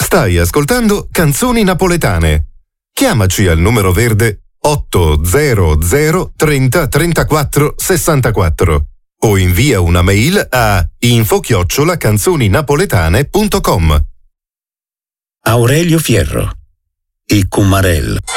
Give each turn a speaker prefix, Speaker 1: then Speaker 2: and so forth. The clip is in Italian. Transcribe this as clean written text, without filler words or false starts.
Speaker 1: Stai ascoltando Canzoni Napoletane. Chiamaci al numero verde 800 30 34 64 o invia una mail a info@canzoninapoletane.com.
Speaker 2: Aurelio Fierro, i Cummarell.